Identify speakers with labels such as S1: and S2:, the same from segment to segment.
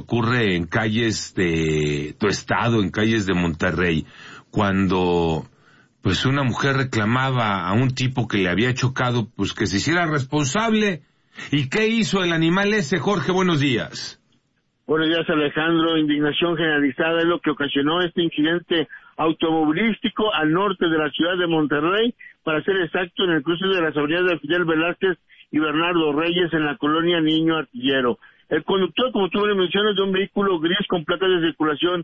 S1: ocurre en calles de tu estado, en calles de Monterrey, cuando pues una mujer reclamaba a un tipo que le había chocado, pues que se hiciera responsable. ¿Y qué hizo el animal ese, Jorge? Buenos días.
S2: Buenos días, Alejandro. Indignación generalizada es lo que ocasionó este incidente automovilístico al norte de la ciudad de Monterrey, para ser exacto, en el cruce de las avenidas de Fidel Velázquez y Bernardo Reyes, en la colonia Niño Artillero. El conductor, como tú le mencionas, de un vehículo gris con placas de circulación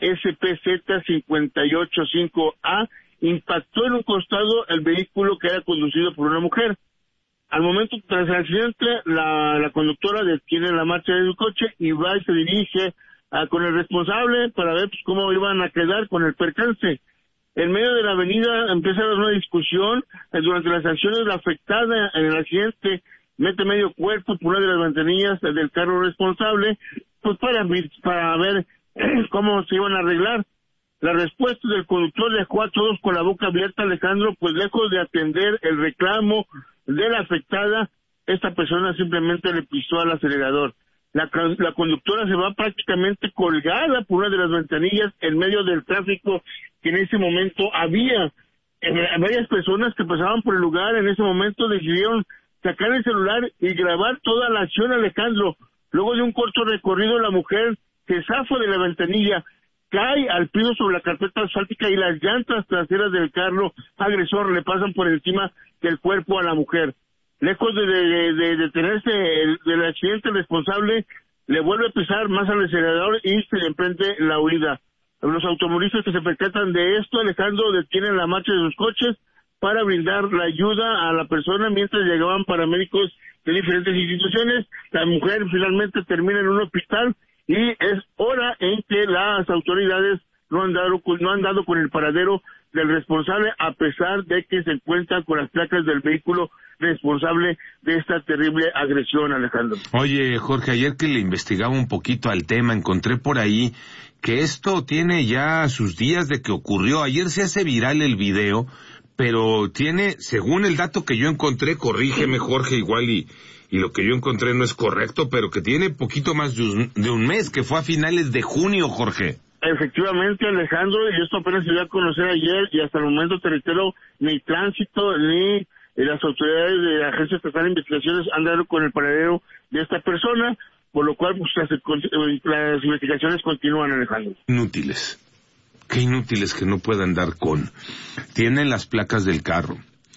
S2: SPZ585A, impactó en un costado el vehículo que era conducido por una mujer. Al momento, tras el accidente, la conductora detiene la marcha de su coche y va y se dirige con el responsable para ver pues, cómo iban a quedar con el percance. En medio de la avenida empieza a haber una discusión. Durante las acciones, la afectada en el accidente mete medio cuerpo por una de las ventanillas del carro responsable, pues para ver cómo se iban a arreglar. La respuesta del conductor dejó a todos con la boca abierta, Alejandro, pues lejos de atender el reclamo de la afectada, esta persona simplemente le pisó al acelerador. La conductora se va prácticamente colgada por una de las ventanillas en medio del tráfico que en ese momento había. Varias personas que pasaban por el lugar en ese momento decidieron sacar el celular y grabar toda la acción, Alejandro. Luego de un corto recorrido, la mujer se zafa de la ventanilla, cae al piso sobre la carpeta asfáltica y las llantas traseras del carro agresor le pasan por encima del cuerpo a la mujer. Lejos de detenerse del accidente, responsable le vuelve a pisar más al acelerador y se le emprende la huida. Los automovilistas que se percatan de esto, Alejandro, detienen la marcha de sus coches para brindar la ayuda a la persona mientras llegaban paramédicos de diferentes instituciones. La mujer finalmente termina en un hospital y es hora en que las autoridades no han dado con el paradero del responsable, a pesar de que se encuentra con las placas del vehículo responsable de esta terrible agresión, Alejandro.
S1: Oye, Jorge, ayer que le investigaba un poquito al tema, encontré por ahí que esto tiene ya sus días de que ocurrió. Ayer se hace viral el video, pero tiene, según el dato que yo encontré, corrígeme, Jorge, igual y lo que yo encontré no es correcto, pero que tiene poquito más de un mes, que fue a finales de junio, Jorge.
S2: Efectivamente, Alejandro, y esto apenas se dio a conocer ayer, y hasta el momento, te reitero, ni tránsito, ni las autoridades de la Agencia Estatal de Investigaciones han dado con el paradero de esta persona, por lo cual pues, las investigaciones continúan, Alejandro.
S1: Inútiles. Qué inútiles que no puedan dar con. Tienen las placas del carro.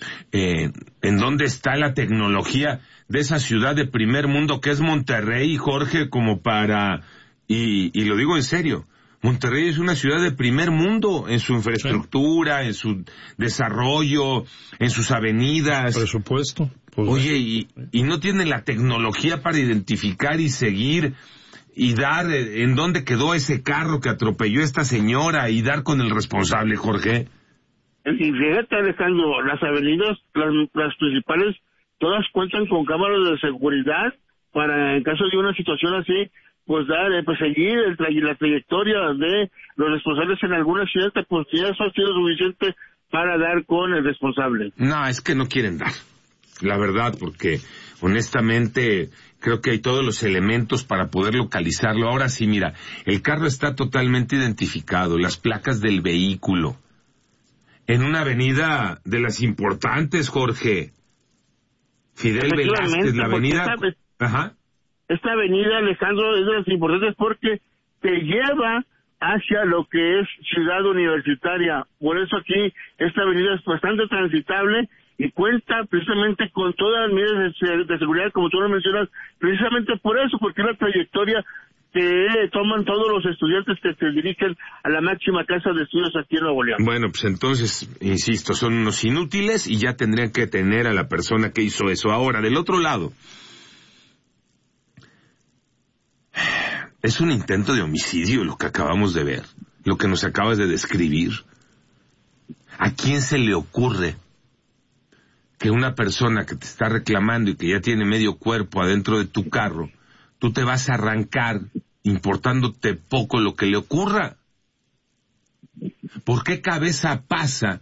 S1: ¿En dónde está la tecnología de esa ciudad de primer mundo que es Monterrey, Jorge, como para... Y lo digo en serio, Monterrey es una ciudad de primer mundo en su infraestructura, en su desarrollo, en sus avenidas.
S3: Presupuesto.
S1: Pues, oye, y no tiene la tecnología para identificar y seguir y dar en dónde quedó ese carro que atropelló a esta señora y dar con el responsable, Jorge.
S2: Y fíjate, Alejandro, las avenidas, las principales, todas cuentan con cámaras de seguridad para, en caso de una situación así, pues seguir la trayectoria de los responsables en alguna ciudad, pues ya eso ha sido suficiente para dar con el responsable.
S1: No, es que no quieren dar, la verdad, porque honestamente creo que hay todos los elementos para poder localizarlo. Ahora sí, mira, el carro está totalmente identificado, las placas del vehículo, en una avenida de las importantes, Jorge. Fidel Velázquez, la avenida... Ajá.
S2: Esta avenida, Alejandro, es de las importantes porque te lleva hacia lo que es Ciudad Universitaria. Por eso aquí esta avenida es bastante transitable y cuenta precisamente con todas las medidas de seguridad, como tú lo mencionas, precisamente por eso, porque es la trayectoria que toman todos los estudiantes que se dirigen a la máxima casa de estudios aquí en Nuevo León.
S1: Bueno, pues entonces, insisto, son unos inútiles y ya tendrían que tener a la persona que hizo eso. Ahora, del otro lado, es un intento de homicidio lo que acabamos de ver, lo que nos acabas de describir. ¿A quién se le ocurre que una persona que te está reclamando y que ya tiene medio cuerpo adentro de tu carro, tú te vas a arrancar importándote poco lo que le ocurra? ¿Por qué cabeza pasa?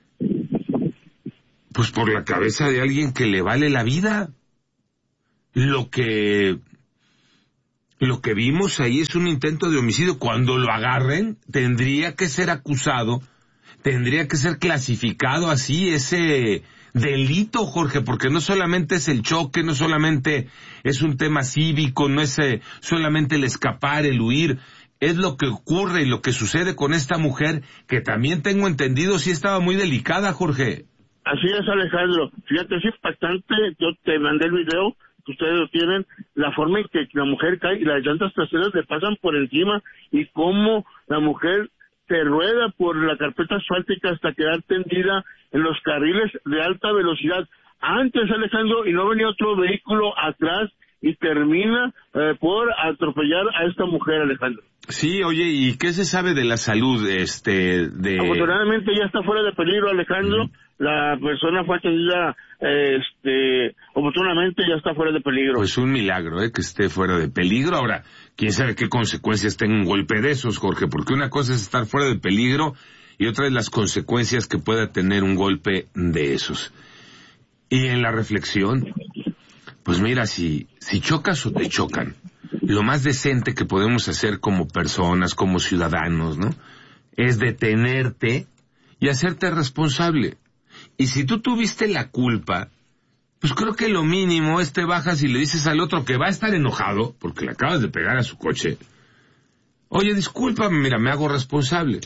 S1: Pues por la cabeza de alguien que le vale la vida. Lo que Lo que vimos ahí es un intento de homicidio. Cuando lo agarren, tendría que ser acusado, tendría que ser clasificado así ese delito, Jorge, porque no solamente es el choque, no solamente es un tema cívico, no es solamente el escapar, el huir, es lo que ocurre y lo que sucede con esta mujer, que también tengo entendido sí estaba muy delicada, Jorge.
S2: Así es, Alejandro. Fíjate, es impactante. Yo te mandé el video, que ustedes lo tienen, la forma en que la mujer cae y las llantas traseras le pasan por encima y cómo la mujer se rueda por la carpeta asfáltica hasta quedar tendida en los carriles de alta velocidad. Antes, Alejandro, y no venía otro vehículo atrás y termina por atropellar a esta mujer, Alejandro.
S1: Sí, oye, ¿y qué se sabe de la salud de...?
S2: Afortunadamente ya está fuera de peligro, Alejandro. La persona fue atendida, oportunamente ya está fuera de peligro.
S1: Pues un milagro, que esté fuera de peligro. Ahora, quién sabe qué consecuencias tenga un golpe de esos, Jorge, porque una cosa es estar fuera de peligro y otra es las consecuencias que pueda tener un golpe de esos. Y en la reflexión, pues mira, si chocas o te chocan, lo más decente que podemos hacer como personas, como ciudadanos, ¿no?, es detenerte y hacerte responsable. Y si tú tuviste la culpa, pues creo que lo mínimo es te bajas y le dices al otro que va a estar enojado porque le acabas de pegar a su coche. Oye, discúlpame, mira, me hago responsable.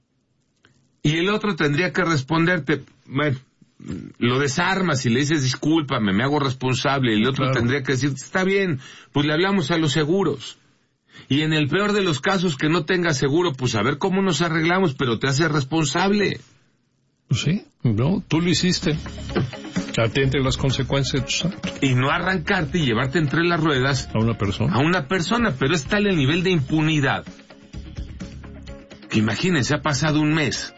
S1: Y el otro tendría que responderte, bueno, lo desarmas y le dices discúlpame, me hago responsable, y el otro tendría que decir, está bien, pues le hablamos a los seguros. Y en el peor de los casos que no tenga seguro, pues a ver cómo nos arreglamos, pero te haces responsable.
S3: Sí, no, tú lo hiciste. Atiende las consecuencias de tus actos.
S1: Y no arrancarte y llevarte entre las ruedas
S3: a una persona,
S1: pero es tal el nivel de impunidad que imagínense, ha pasado un mes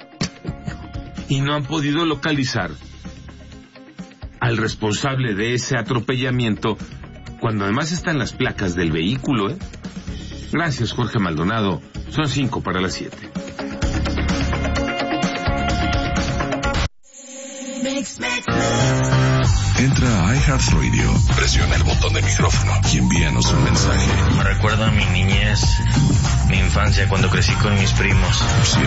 S1: y no han podido localizar al responsable de ese atropellamiento, cuando además están las placas del vehículo, Gracias, Jorge Maldonado. Son 5:07.
S4: Entra a iHeartRadio, presiona el botón de micrófono y envíanos un mensaje.
S5: Me recuerda a mi niñez, mi infancia, cuando crecí con mis primos.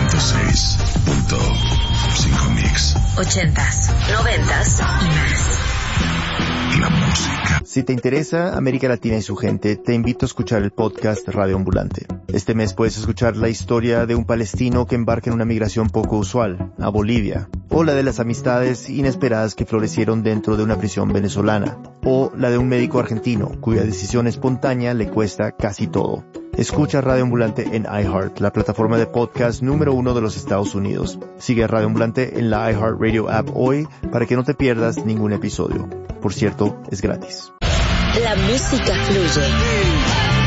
S4: 106.5 Mix.
S6: 80s, 90s y más.
S4: La música.
S7: Si te interesa América Latina y su gente, te invito a escuchar el podcast Radio Ambulante. Este mes puedes escuchar la historia de un palestino que embarca en una migración poco usual, a Bolivia, o la de las amistades inesperadas que florecieron dentro de una prisión venezolana, o la de un médico argentino cuya decisión espontánea le cuesta casi todo. Escucha Radio Ambulante en iHeart, la plataforma de podcast número 1 de los Estados Unidos. Sigue a Radio Ambulante en la iHeartRadio app hoy para que no te pierdas ningún episodio. Por cierto, es gratis.
S6: La música fluye.